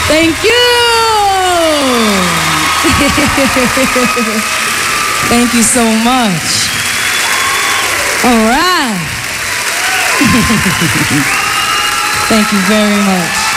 Thank you. Thank you so much. All right. Thank you very much.